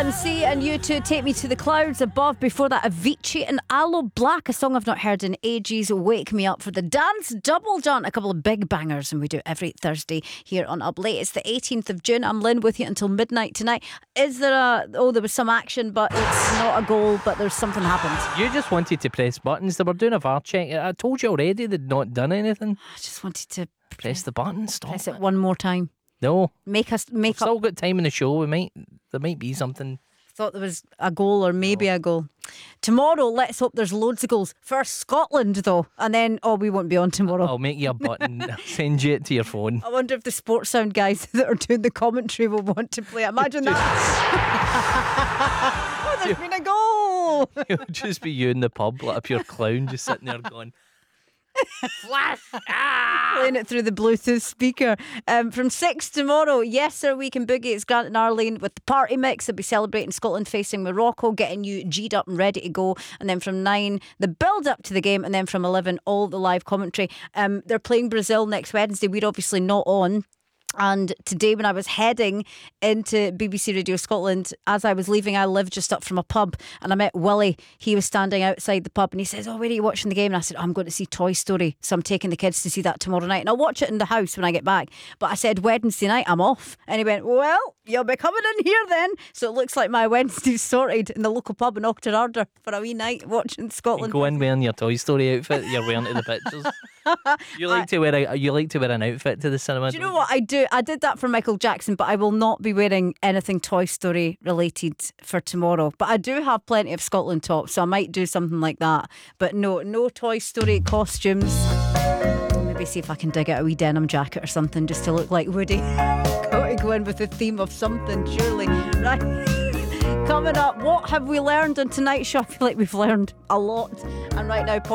LMC and U2, Take Me to the Clouds Above. Before that, Avicii and Aloe Black, a song I've not heard in ages. Wake Me Up for the Dance Double Done. A couple of big bangers, and we do it every Thursday here on Up Late. It's the 18th of June. I'm Lynn with you until midnight tonight. Is there there was some action, but it's not a goal, but there's something happened. You just wanted to press buttons. They were doing a VAR check. I told you already they'd not done anything. I just wanted to Press the button. Stop press it one more time. No. Make We've up. still got time in the show. There might be something. Thought there was a goal or maybe a goal. Tomorrow, let's hope there's loads of goals. First Scotland though, and then we won't be on tomorrow. I'll make you a button. Send you it to your phone. I wonder if the sports sound guys that are doing the commentary will want to play it. Imagine that. Oh, there's been a goal. It'll just be you in the pub, like a pure clown, just sitting there going, flash! Playing it through the Bluetooth speaker. From 6 tomorrow, Yes Sir Week in Boogie. It's Grant and Arlene with the party mix. They'll be celebrating Scotland facing Morocco, getting you G'd up and ready to go. And then from 9, the build up to the game. And then from 11, all the live commentary. They're playing Brazil next Wednesday. We're obviously not on. And today when I was heading into BBC Radio Scotland, as I was leaving, I live just up from a pub, and I met Willie. He was standing outside the pub and he says, where are you watching the game? And I said, I'm going to see Toy Story, so I'm taking the kids to see that tomorrow night, and I'll watch it in the house when I get back. But I said, Wednesday night I'm off. And he went, well, you'll be coming in here then. So it looks like my Wednesday's sorted in the local pub in Auchterarder for a wee night watching Scotland. You go in wearing your Toy Story outfit you're wearing to the pictures. You like to wear an outfit to the cinema. Do you know what I do? I did that for Michael Jackson, but I will not be wearing anything Toy Story related for tomorrow. But I do have plenty of Scotland tops, so I might do something like that. But no Toy Story costumes. Maybe see if I can dig out a wee denim jacket or something just to look like Woody. Got to go in with the theme of something, surely. Right. Coming up, what have we learned on tonight's show? I feel like we've learned a lot. And right now,